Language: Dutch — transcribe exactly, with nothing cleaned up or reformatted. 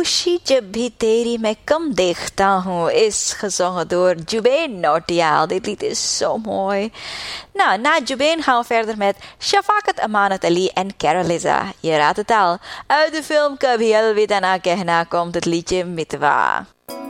खुशी जब भी तेरी मैं कम देखता हूँ is gezongen door Jubain Nottiaal. Dit lied is zo mooi. Nou, na Jubain gaan we verder met Shafaqat Amanat Ali en Caroliza. Je raadt het al. Uit de film Kabhi Alvida Na Kehna komt het liedje Mitwa.